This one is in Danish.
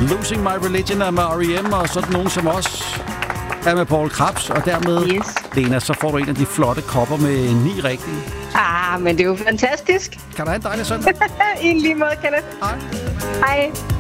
Losing My Religion er med R.E.M. og sådan nogen som os er med Paul Krebs, og dermed, Yes. Lena, så får du en af de flotte kopper med 9 rigtige. Men det er jo fantastisk. Kan du have en dejlig søndag? I lige måde, Kenneth. Hej. Hej.